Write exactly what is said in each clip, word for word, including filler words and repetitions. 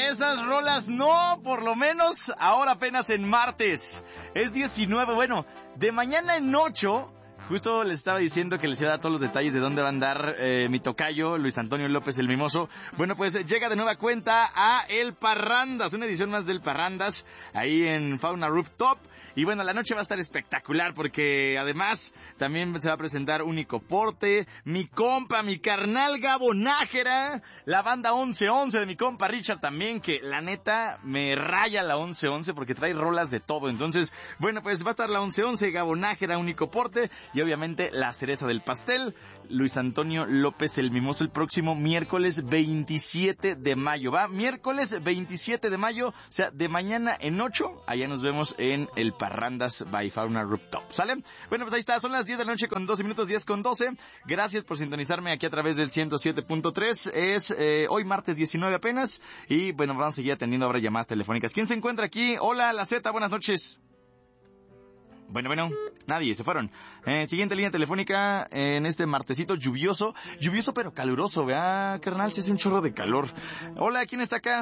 esas rolas no, por lo menos ahora apenas en martes. Es diecinueve, bueno, de mañana en ocho... Justo les estaba diciendo que les iba a dar todos los detalles de dónde va a andar eh, mi tocayo, Luis Antonio López el Mimoso. Bueno, pues llega de nueva cuenta a El Parrandas, una edición más del Parrandas, ahí en Fauna Rooftop. Y bueno, la noche va a estar espectacular porque además también se va a presentar Único Porte, mi compa, mi carnal Gabo Nájera, la banda once once de mi compa Richard también, que la neta me raya la once once porque trae rolas de todo. Entonces, bueno, pues va a estar la once once, Gabo Nájera, Único Porte y obviamente la cereza del pastel, Luis Antonio López el Mimoso, el próximo miércoles veintisiete de mayo. Va, miércoles veintisiete de mayo, o sea, de mañana en ocho, allá nos vemos en el Parrandas by Fauna Rooftop, ¿sale? Bueno, pues ahí está, son las diez de la noche con doce minutos, diez con doce. Gracias por sintonizarme aquí a través del ciento siete punto tres. Es eh, hoy martes diecinueve apenas y bueno, vamos a seguir atendiendo ahora llamadas telefónicas. ¿Quién se encuentra aquí? Hola, la Z, buenas noches. Bueno, bueno, nadie, se fueron. Eh, siguiente línea telefónica eh, en este martesito lluvioso, lluvioso pero caluroso, ¿vea, carnal? Se hace un chorro de calor. Hola, ¿quién está acá?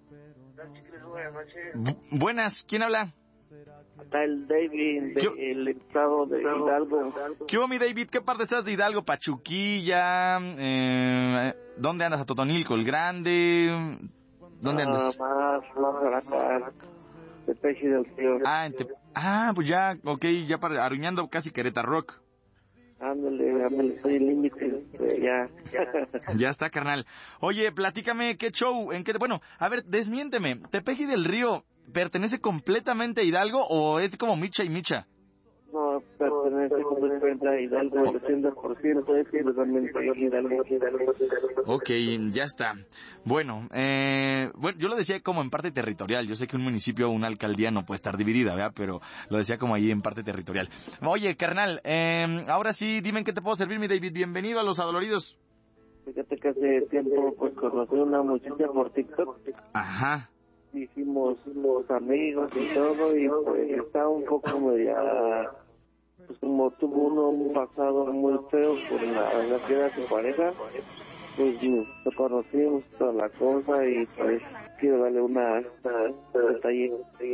Buenas noches. Bu- buenas, ¿quién habla? Está el David del estado de Hidalgo. ¿Qué hubo, mi David? ¿Qué parte estás de Hidalgo? Pachuquilla, eh, ¿dónde andas? ¿A Totonilco el Grande? ¿Dónde andas? Ah, más, más acá, de Peche del Río. Ah, en Te- ah, pues ya, ok, ya para, arruinando casi Querétaro Rock. Ándale, ándale, estoy en límite, eh, ya, ya. Ya está, carnal. Oye, platícame, ¿qué show? ¿En qué? te- Bueno, a ver, desmiénteme. ¿Tepeji del Río pertenece completamente a Hidalgo o es como Micha y Micha? No, pertenece completamente a Hidalgo, el ochenta por ciento es completamente a Hidalgo, Hidalgo. Ok, ya está. Bueno, eh, bueno, yo lo decía como en parte territorial. Yo sé que un municipio o una alcaldía no puede estar dividida, ¿verdad? Pero lo decía como ahí en parte territorial. Oye, carnal, eh, ahora sí, dime en qué te puedo servir, mi David. Bienvenido a Los Adoloridos. Fíjate que hace tiempo pues conocí una muchacha por TikTok. Ajá. Hicimos los amigos y todo y pues está un poco media, pues como tuvo uno un pasado muy feo por la relación de su pareja, pues nos conocimos toda la cosa y pues quiero darle una, una, un detalle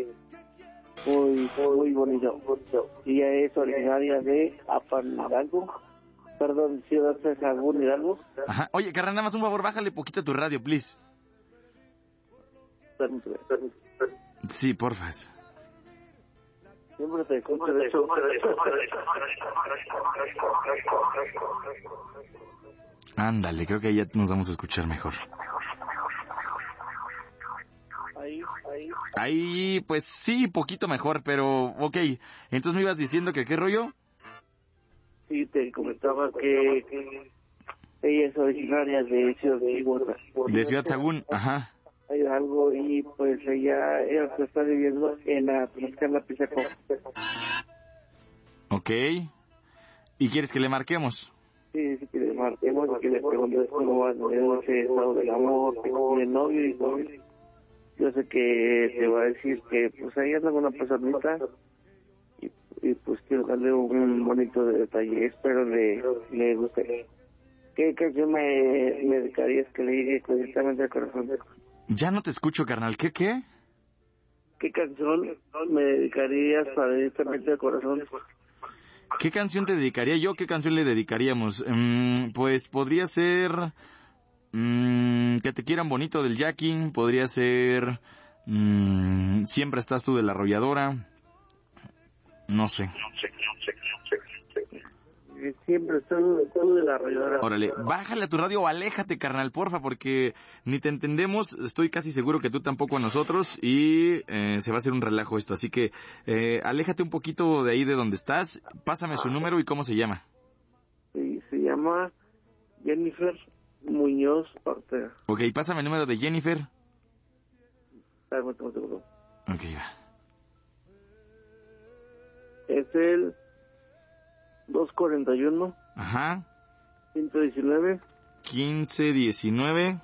muy muy bonito. Y ella es originaria de Apan Hidalgo, perdón, Ciudad de Sagún Hidalgo. Ajá. Oye, carnal, nada más un favor, bájale poquito a tu radio, please. Sí, porfa. Siempre te escucho de eso. Ándale, creo que ahí ya nos vamos a escuchar mejor. Ahí, ahí. Ahí, pues sí, poquito mejor, pero ok. Entonces me ibas diciendo que qué rollo. Sí, te comentaba que, que ella es originaria de Ciudad de De Ciudad Sagún, ajá. Hay algo y pues ella, ella se está viviendo en la en la Pizaco. Ok. ¿Y quieres que le marquemos? Sí, sí, que le marquemos, que le preguntes cómo va en ese estado del amor, que tiene novio y novio. Yo sé que te va a decir que pues ahí anda con una personita y, y pues quiero darle un bonito detalle, espero le, le guste. ¿Qué canción me, me dedicarías que le llegue completamente al corazón? Ya no te escucho, carnal. ¿Qué, qué? ¿Qué canción me dedicarías para directamente al corazón? ¿Qué canción te dedicaría yo? ¿Qué canción le dedicaríamos? Mm, pues podría ser... Mm, que te quieran bonito del Jackie. Podría ser... Mm, siempre estás tú de la Arrolladora. No sé. Siempre estoy de la Arrolladora. Órale, bájale a tu radio o aléjate, carnal, porfa, porque ni te entendemos. Estoy casi seguro que tú tampoco a nosotros y eh, se va a hacer un relajo esto. Así que eh, aléjate un poquito de ahí de donde estás. Pásame su número y cómo se llama. Sí, se llama Jennifer Muñoz Ortega. Ok, pásame el número de Jennifer. Dame un segundo. Ok, va. Es el dos cuarenta y uno. Ajá. ciento diecinueve. quince diecinueve.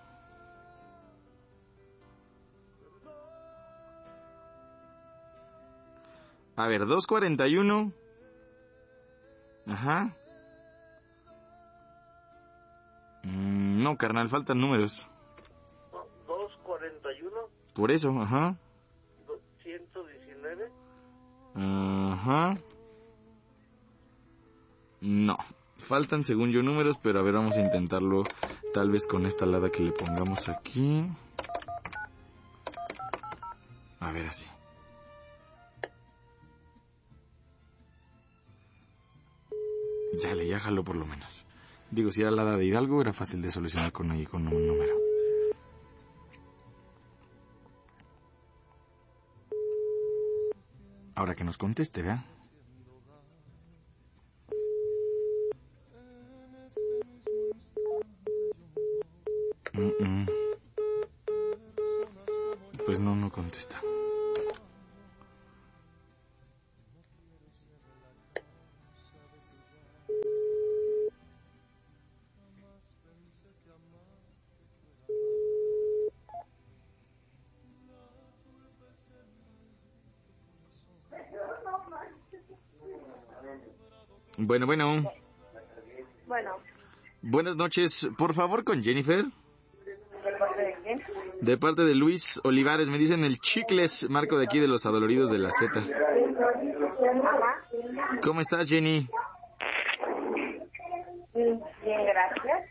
A ver, dos cuarenta y uno. Ajá. Mm, no, carnal, faltan números. dos cuarenta cuarenta y uno. Por eso, ajá. ciento diecinueve. Ajá. No. Faltan, según yo, números, pero a ver, vamos a intentarlo tal vez con esta alada que le pongamos aquí. A ver, así. Ya le, ya jaló por lo menos. Digo, si era alada de Hidalgo, era fácil de solucionar con ahí, con un número. Ahora que nos conteste, ¿verdad? Mm-mm. Pues no, no contesta. Bueno, bueno. Bueno. Buenas noches. Por favor, con Jennifer. ¿De parte de quién? De parte de Luis Olivares. Me dicen el Chicles, Marco de aquí de los Adoloridos de la Z. Ajá. ¿Cómo estás, Jenny? Bien, gracias.